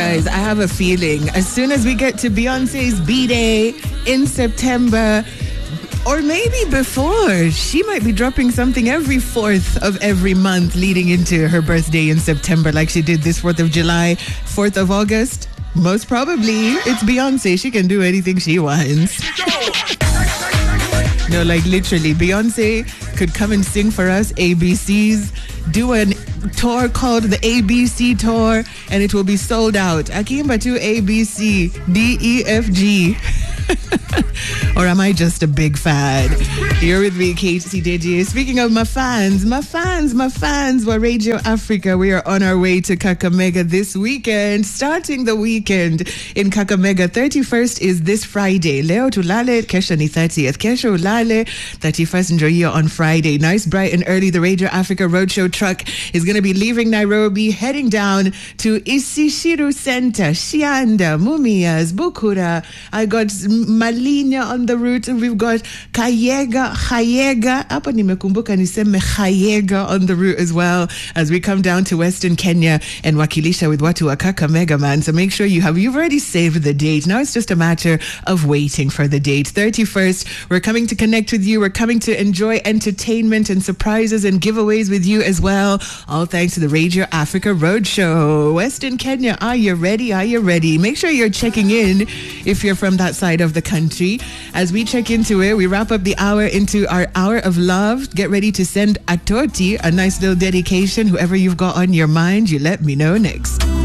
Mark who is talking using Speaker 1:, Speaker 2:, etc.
Speaker 1: guys, I have a feeling as soon as we get to Beyonce's B-Day in September, or maybe before, she might be dropping something every 4th of every month leading into her birthday in September, like she did this 4th of July, 4th of August. Most probably, it's Beyonce. She can do anything she wants. No, like literally, Beyonce could come and sing for us ABCs, do a tour called the ABC Tour, and it will be sold out. Akimba to ABC, DEFG. Or am I just a big fan? You're with me, Katie Deji. Speaking of my fans, we're Radio Africa. We are on our way to Kakamega this weekend, starting the weekend in Kakamega. 31st is this Friday. Leo tulale, kesho ni 30th. Kesho ulale, 31st enjoy you on Friday. Nice, bright and early. The Radio Africa Roadshow truck is going to be leaving Nairobi, heading down to Isishiru Center, Shianda, Mumias, Bukura. I got Malinya on the route, and we've got Khayega. Hapa nimekumbuka niseme Khayega on the route as well, as we come down to Western Kenya and wakilisha with watu wa Kakamega, man. So make sure you've already saved the date. Now it's just a matter of waiting for the date. 31st, we're coming to connect with you. We're coming to enjoy entertainment and surprises and giveaways with you as well. All thanks to the Radio Africa Roadshow. Western Kenya, are you ready? Are you ready? Make sure you're checking in if you're from that side of the country. As we check into it, we wrap up the hour into our hour of love. Get ready to send Atoti a nice little dedication. Whoever you've got on your mind, you let me know next.